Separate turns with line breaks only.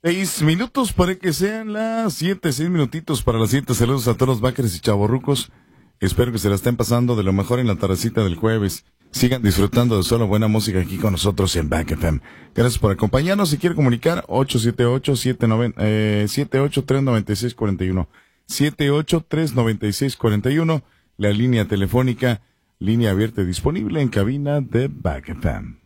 6 minutos para que sean las 7, 6 minutitos para las 7. Saludos a todos los backers y chavorrucos. Espero que se la estén pasando de lo mejor en la tardecita del jueves. Sigan disfrutando de solo buena música aquí con nosotros en Back FM. Gracias por acompañarnos. Si quiere comunicar, 878-396-41. 783-9641. La línea telefónica, línea abierta y disponible en cabina de Back FM.